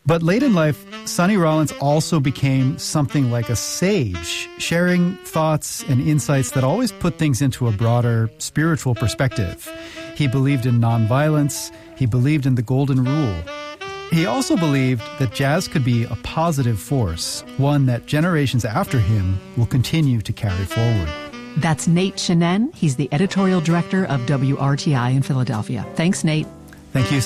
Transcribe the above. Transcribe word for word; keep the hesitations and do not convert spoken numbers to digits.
But late in life, Sonny Rollins also became something like a sage, sharing thoughts and insights that always put things into a broader spiritual perspective. He believed in nonviolence. He believed in the golden rule. He also believed that jazz could be a positive force, one that generations after him will continue to carry forward. That's Nate Chinen. He's the editorial director of W R T I in Philadelphia. Thanks, Nate. Thank you.